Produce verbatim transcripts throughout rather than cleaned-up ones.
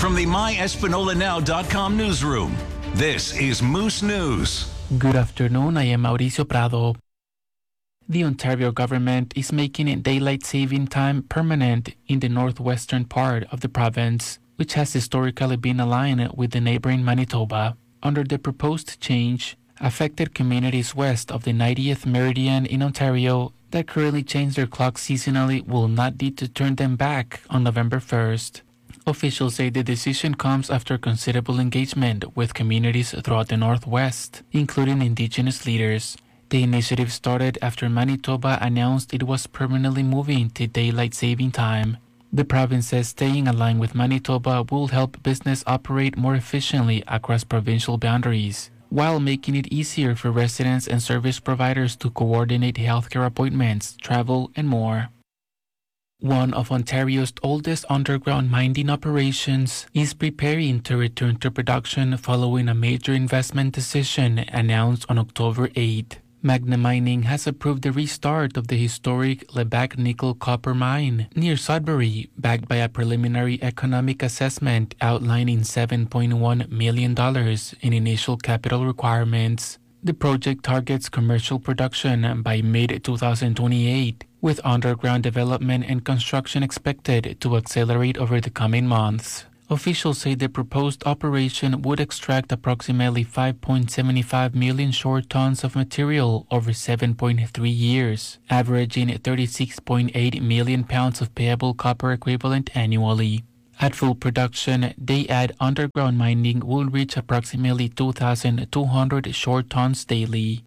From the my espanola now dot com newsroom, this is Moose News. Good afternoon, I am Mauricio Prado. The Ontario government is making daylight saving time permanent in the northwestern part of the province, which has historically been aligned with the neighboring Manitoba. Under the proposed change, affected communities west of the ninetieth meridian in Ontario that currently change their clocks seasonally will not need to turn them back on November first. Officials say the decision comes after considerable engagement with communities throughout the Northwest, including Indigenous leaders. The initiative started after Manitoba announced it was permanently moving to daylight saving time. The province says staying aligned with Manitoba will help business operate more efficiently across provincial boundaries, while making it easier for residents and service providers to coordinate healthcare appointments, travel, and more. One of Ontario's oldest underground mining operations is preparing to return to production following a major investment decision announced on October eighth. Magna Mining has approved the restart of the historic Lebec nickel copper mine near Sudbury, backed by a preliminary economic assessment outlining seven point one million dollars in initial capital requirements. The project targets commercial production by mid twenty twenty-eight, with underground development and construction expected to accelerate over the coming months. Officials say the proposed operation would extract approximately five point seven five million short tons of material over seven point three years, averaging thirty-six point eight million pounds of payable copper equivalent annually. At full production, they add underground mining will reach approximately two thousand two hundred short tons daily.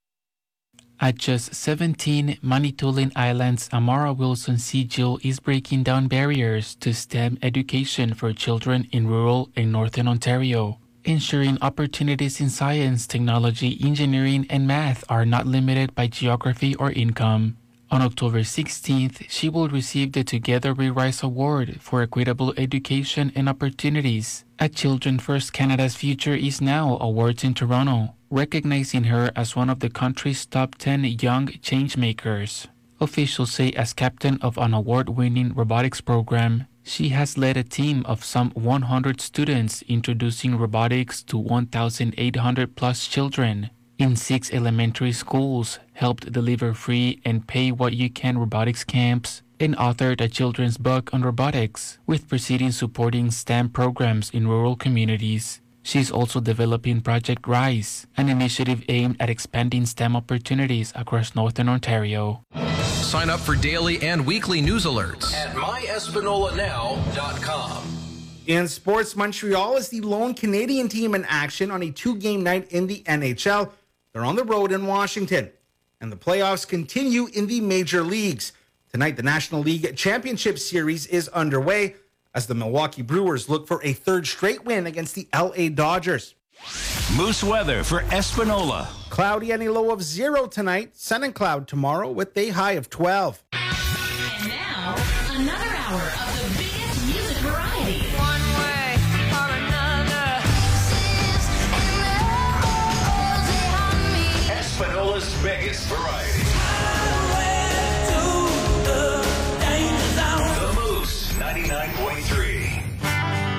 At just seventeen Manitoulin Islands, Amara Wilson Sigil is breaking down barriers to STEM education for children in rural and northern Ontario, ensuring opportunities in science, technology, engineering, and math are not limited by geography or income. On October sixteenth, she will receive the Together We Rise Award for Equitable Education and Opportunities at Children First Canada's Future Is Now Awards in Toronto, recognizing her as one of the country's top ten young changemakers. Officials say as captain of an award-winning robotics program, she has led a team of some one hundred students introducing robotics to one thousand eight hundred plus children in six elementary schools, helped deliver free and pay-what-you-can robotics camps, and authored a children's book on robotics, with proceedings supporting STEM programs in rural communities. She's also developing Project Rise, an initiative aimed at expanding STEM opportunities across Northern Ontario. Sign up for daily and weekly news alerts at my espanola now dot com. In sports, Montreal is the lone Canadian team in action on a two-game night in the N H L. They're on the road in Washington. And the playoffs continue in the major leagues. Tonight, the National League Championship Series is underway as the Milwaukee Brewers look for a third straight win against the L A Dodgers. Moose weather for Espanola. Cloudy and a low of zero tonight. Sun and cloud tomorrow with a high of twelve.